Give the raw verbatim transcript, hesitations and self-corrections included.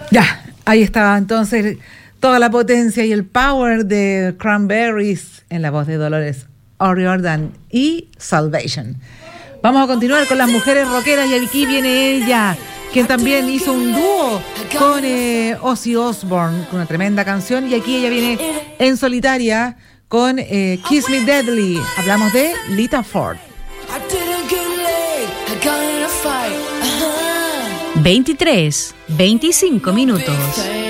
Ya, ahí estaba entonces toda la potencia y el power de Cranberries en la voz de Dolores O'Riordan y Salvation. Vamos a continuar con las mujeres rockeras y aquí viene ella, quien también hizo un dúo con eh, Ozzy Osbourne, con una tremenda canción, y aquí ella viene en solitaria con eh, Kiss Me Deadly. Hablamos de Lita Ford. veintitrés, veinticinco minutos.